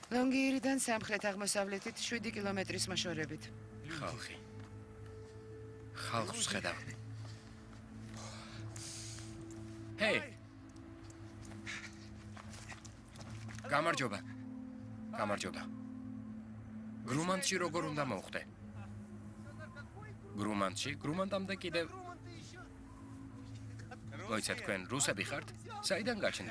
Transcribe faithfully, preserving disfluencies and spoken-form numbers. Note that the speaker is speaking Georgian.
ლონგიერიდან სამხრეთ-აღმოსავლეთით შვიდი კილომეტრის მოშორებით. ხალხი. ხალხს ხედავ. ჰეი! გამარჯობა. გამარჯობა. გრუმანტში როგორ უნდა მოვხდე? გრუმანტში, გრუმანტამდე კიდევ. მოიცა თქვენ რუსები ხართ? საიდან გაჩნდით?